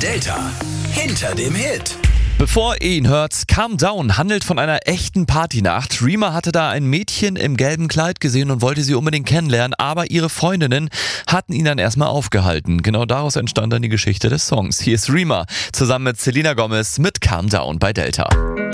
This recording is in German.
Delta hinter dem Hit. Bevor ihr ihn hört, Calm Down handelt von einer echten Partynacht. Rema hatte da ein Mädchen im gelben Kleid gesehen und wollte sie unbedingt kennenlernen, aber ihre Freundinnen hatten ihn dann erstmal aufgehalten. Genau daraus entstand dann die Geschichte des Songs. Hier ist Rema zusammen mit Selena Gomez mit Calm Down bei Delta.